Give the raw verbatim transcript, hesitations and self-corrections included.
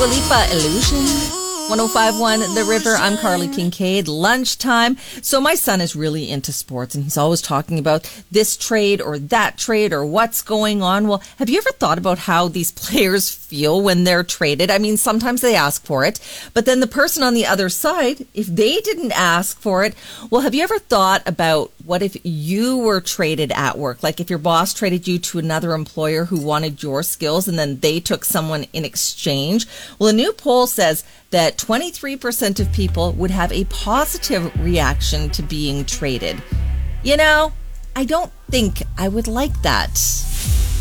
Dua Lipa, Illusion. one oh five point one The River. I'm Carly Kincaid. Lunchtime. So my son is really into sports, and he's always talking about this trade or that trade or what's going on. Well, have you ever thought about how these players feel when they're traded? I mean, sometimes they ask for it, but then the person on the other side, if they didn't ask for it, well, have you ever thought about what if you were traded at work? Like if your boss traded you to another employer who wanted your skills and then they took someone in exchange? Well, a new poll says that twenty-three percent of people would have a positive reaction to being traded. You know, I don't think I would like that.